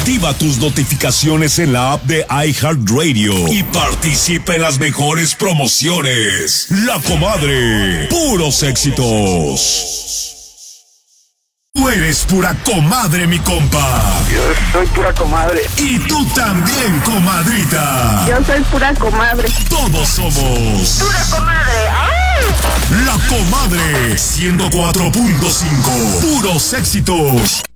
Activa tus notificaciones en la app de iHeartRadio y participa en las mejores promociones. La Comadre, puros éxitos. Tú eres pura comadre, mi compa. Yo soy pura comadre. Y tú también, comadrita. Yo soy pura comadre. Todos somos Pura comadre. ¡Ay! La Comadre 104.5. Puros éxitos.